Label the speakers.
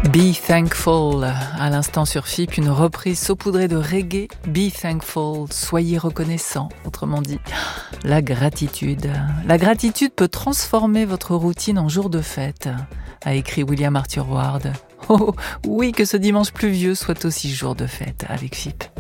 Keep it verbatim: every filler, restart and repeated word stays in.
Speaker 1: Be Thankful, à l'instant sur F I P, une reprise saupoudrée de reggae. Be Thankful, soyez reconnaissant, autrement dit, la gratitude. La gratitude peut transformer votre routine en jour de fête, a écrit William Arthur Ward. Oh oui, que ce dimanche pluvieux soit aussi jour de fête avec F I P.